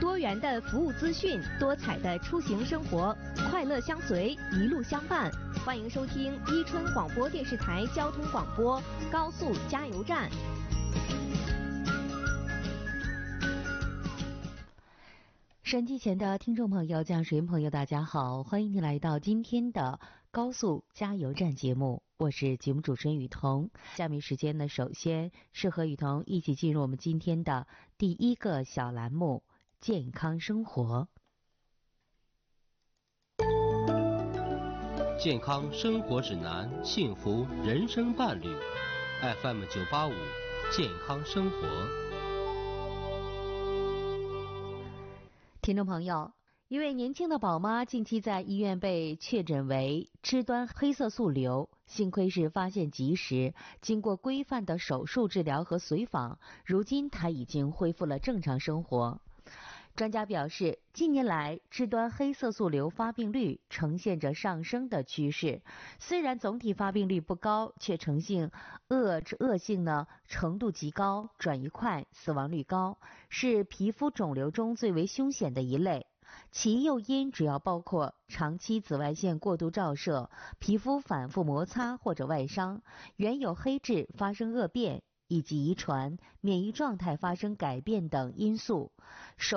多元的服务资讯，多彩的出行生活，快乐相随，一路相伴。欢迎收听伊春广播电视台交通广播高速加油站。 收音机前的听众朋友、驾驶员朋友，大家好，欢迎您来到今天的高速加油站节目，我是节目主持人雨桐。下面时间呢，首先是和雨桐一起进入我们今天的第一个小栏目——健康生活。 健康生活指南，幸福人生伴侣。FM 985，健康生活。 听众朋友，一位年轻的宝妈近期在医院被确诊为肢端黑色素瘤，幸亏是发现及时，经过规范的手术治疗和随访，如今她已经恢复了正常生活。专家表示，近年来肢端黑色素瘤发病率呈现着上升的趋势，虽然总体发病率不高，却恶性呢程度极高，转移快，死亡率高，是皮肤肿瘤中最为凶险的一类。其诱因主要包括长期紫外线过度照射、皮肤反复摩擦或者外伤、原有黑质发生恶变，以及遗传、免疫状态发生改变等因素。